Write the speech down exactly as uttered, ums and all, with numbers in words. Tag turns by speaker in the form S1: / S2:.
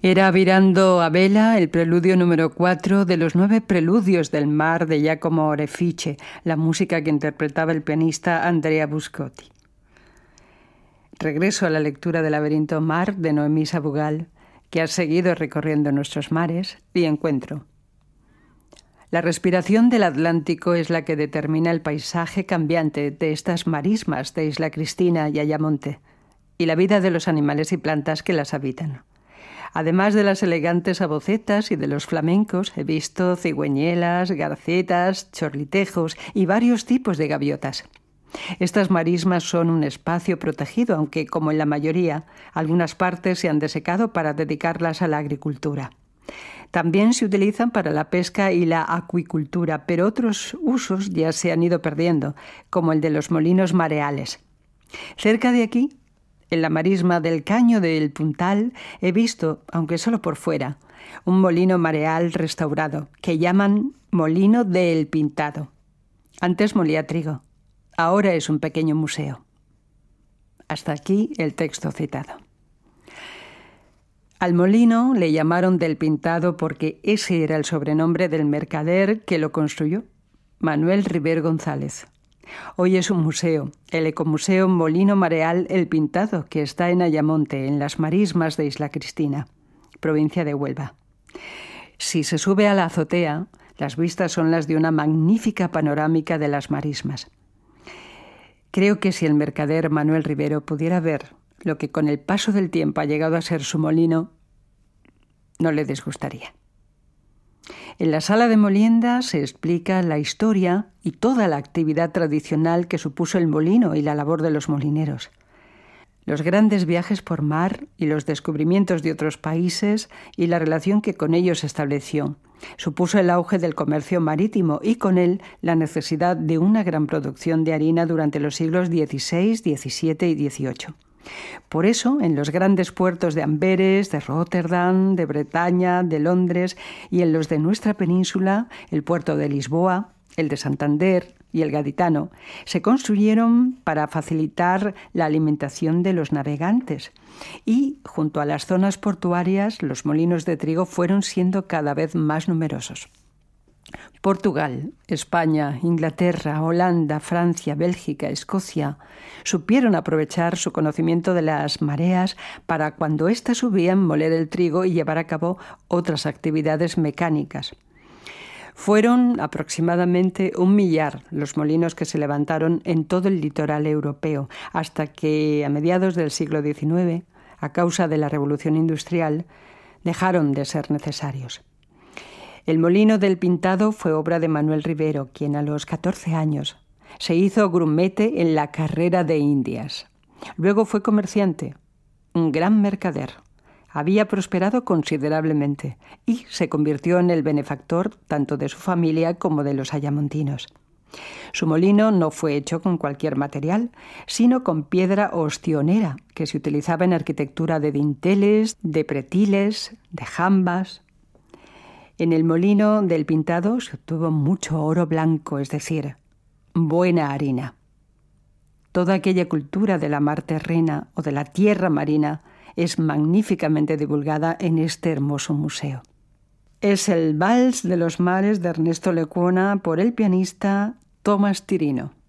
S1: Era Virando a vela, el preludio número cuatro de los nueve preludios del mar de Giacomo Orefice, la música que interpretaba el pianista Andrea Buscotti. Regreso a la lectura del Laberinto Mar de Noemí Sabugal, que ha seguido recorriendo nuestros mares, y encuentro. La respiración del Atlántico es la que determina el paisaje cambiante de estas marismas de Isla Cristina y Ayamonte, y la vida de los animales y plantas que las habitan. Además de las elegantes abocetas y de los flamencos, he visto cigüeñelas, garcetas, chorlitejos y varios tipos de gaviotas. Estas marismas son un espacio protegido, aunque, como en la mayoría, algunas partes se han desecado para dedicarlas a la agricultura. También se utilizan para la pesca y la acuicultura, pero otros usos ya se han ido perdiendo, como el de los molinos mareales. Cerca de aquí, en la marisma del Caño del Puntal, he visto, aunque solo por fuera, un molino mareal restaurado, que llaman Molino del Pintado. Antes molía trigo, ahora es un pequeño museo. Hasta aquí el texto citado. Al molino le llamaron del Pintado porque ese era el sobrenombre del mercader que lo construyó, Manuel River González. Hoy es un museo, el Ecomuseo Molino Mareal El Pintado, que está en Ayamonte, en las marismas de Isla Cristina, provincia de Huelva. Si se sube a la azotea, las vistas son las de una magnífica panorámica de las marismas. Creo que si el mercader Manuel Rivero pudiera ver lo que con el paso del tiempo ha llegado a ser su molino, no le disgustaría. En la sala de molienda se explica la historia y toda la actividad tradicional que supuso el molino y la labor de los molineros. Los grandes viajes por mar y los descubrimientos de otros países y la relación que con ellos se estableció. Supuso el auge del comercio marítimo y con él la necesidad de una gran producción de harina durante los siglos dieciséis, diecisiete y dieciocho. Por eso, en los grandes puertos de Amberes, de Róterdam, de Bretaña, de Londres y en los de nuestra península, el puerto de Lisboa, el de Santander y el gaditano, se construyeron para facilitar la alimentación de los navegantes. Y, junto a las zonas portuarias, los molinos de trigo fueron siendo cada vez más numerosos. Portugal, España, Inglaterra, Holanda, Francia, Bélgica, Escocia supieron aprovechar su conocimiento de las mareas para, cuando éstas subían, moler el trigo y llevar a cabo otras actividades mecánicas. Fueron aproximadamente un millar los molinos que se levantaron en todo el litoral europeo, hasta que, a mediados del siglo diecinueve, a causa de la Revolución Industrial, dejaron de ser necesarios. El molino del Pintado fue obra de Manuel Rivero, quien a los catorce años se hizo grumete en la carrera de Indias. Luego fue comerciante, un gran mercader. Había prosperado considerablemente y se convirtió en el benefactor tanto de su familia como de los ayamontinos. Su molino no fue hecho con cualquier material, sino con piedra ostionera, que se utilizaba en arquitectura de dinteles, de pretiles, de jambas. En el molino del Pintado se obtuvo mucho oro blanco, es decir, buena harina. Toda aquella cultura de la mar terrena o de la tierra marina es magníficamente divulgada en este hermoso museo. Es el Vals de los Mares de Ernesto Lecuona por el pianista Tomás Tirino.